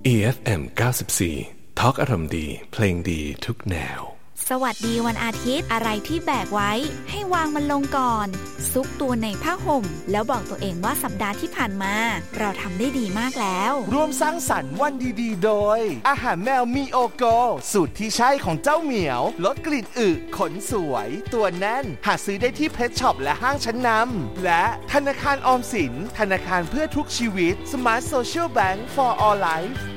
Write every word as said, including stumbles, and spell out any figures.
อี เอฟ เอ็ม เก้าสิบสี่ Talk อารมณ์ดีเพลงดีทุกแนวสวัสดีวันอาทิตย์อะไรที่แบกไว้ให้วางมันลงก่อนซุกตัวในผ้าห่มแล้วบอกตัวเองว่าสัปดาห์ที่ผ่านมาเราทำได้ดีมากแล้วร่วมสร้างสรรค์วันดีๆโดยอาหารแมวมีโอโกสูตรที่ใช่ของเจ้าเหมียวลดกลิ่นอึขนสวยตัวแน่นหาซื้อได้ที่เพชช็อปและห้างชั้นนำและธนาคารออมสินธนาคารเพื่อทุกชีวิต Smart Social Bank for All Life